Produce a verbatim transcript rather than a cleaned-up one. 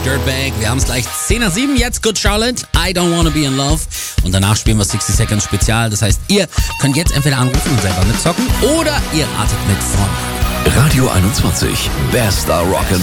Dirtbag. Wir haben es gleich zehn nach sieben. Jetzt Good Charlotte, I Don't Wanna Be in Love. Und danach spielen wir sixty Seconds Spezial. Das heißt, ihr könnt jetzt entweder anrufen und selber mitzocken oder ihr ratet mit von Radio einundzwanzig, bester Rock'n'Roll.